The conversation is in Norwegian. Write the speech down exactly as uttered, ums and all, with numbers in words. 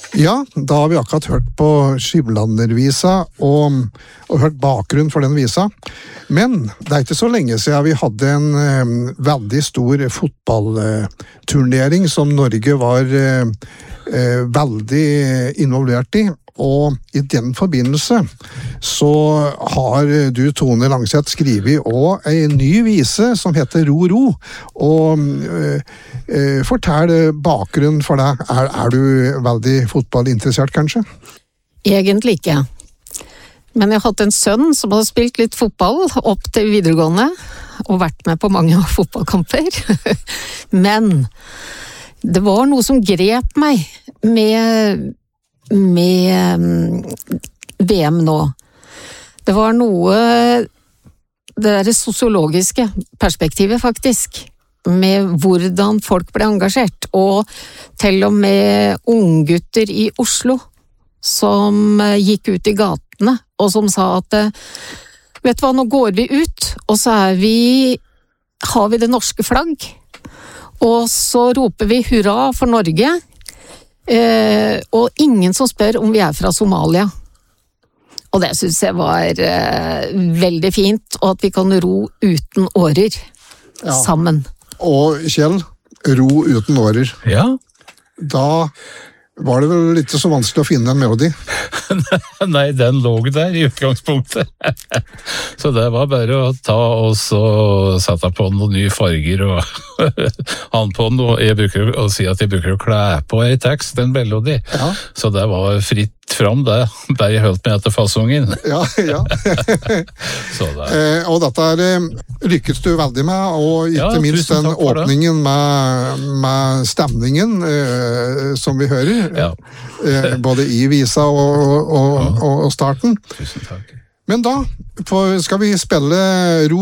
Ja, da har vi akkurat hørt på Skiblandervisa og, og hørt bakgrunn for den visa. Men det er ikke så lenge siden vi hadde en eh, veldig stor fotballturnering som Norge var eh, eh, veldig involvert i. Og i den forbindelse så har du, Tone Langseth, skrevet også en ny vise som heter Ro Ro. Og øh, øh, fortell bakgrunnen for deg. Er, er du veldig fotballinteressert, kanskje? Egentlig ikke. Men jeg har hatt en sønn som har spilt litt fotball opp til videregående, og vært med på mange fotballkamper. Men det var noe som grep meg med med V M nå. Det var noe det der sosiologiske perspektivet faktisk, med hvordan folk ble engasjert, og til og med unggutter i Oslo som gikk ut i gatene og som sa at vet du hva, nå går vi ut, og så er vi har vi det norske flagg, og så roper vi hurra for Norge. Eh, og ingen som spør om vi er fra Somalia. Og det synes jeg var eh, veldig fint, og at vi kan ro uten årer ja. Sammen. Og Kjell, ro uten årer. Ja. Da var det vel ikke så vanskelig å finne en melodi? Nei, den lå der i utgangspunktet. Så det var bare å ta oss og sette på noen nye farger og han på noe. Jeg bruker å si at jeg bruker å klæ på en tekst, en melodi. Ja. Så det var fritt fram det, der jeg holdt meg etter fasongen. Ja, ja. Så det. Eh, og dette er, lykkes du veldig med, og ikke ja, minst den åpningen med, med stemningen eh, som vi hører. Ja. eh, både i visa og, og, og, og starten. Tusen takk. Men da skal vi spille Ro